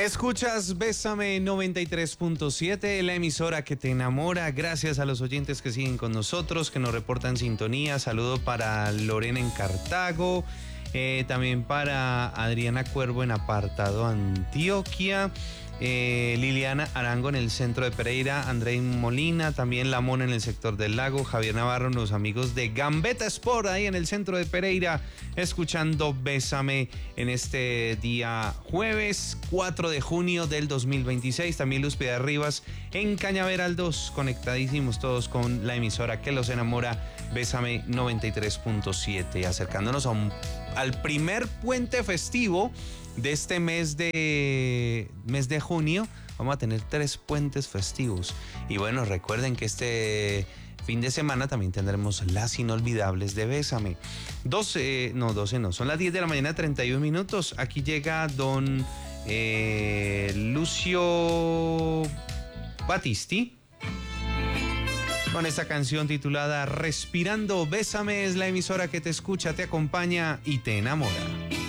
Escuchas Bésame 93.7, la emisora que te enamora. Gracias a los oyentes que siguen con nosotros, que nos reportan sintonía. Saludo para Lorena en Cartago, también para Adriana Cuervo en Apartado, Antioquia. Liliana Arango en el centro de Pereira, Andrei Molina, también Lamón en el sector del lago, Javier Navarro, los amigos de Gambetta Sport ahí en el centro de Pereira, escuchando Bésame en este día jueves 4 de junio del 2026. También Luz Piedad Rivas en Cañaveral 2, conectadísimos todos con la emisora que los enamora, Bésame 93.7, acercándonos al primer puente festivo de este mes de junio. Vamos a tener 3 puentes festivos. Y bueno, recuerden que este fin de semana también tendremos las inolvidables de Bésame. 12 no, son las 10 de la mañana, 31 minutos. Aquí llega don Lucio Battisti con esta canción titulada Respirando. Bésame es la emisora que te escucha, te acompaña y te enamora.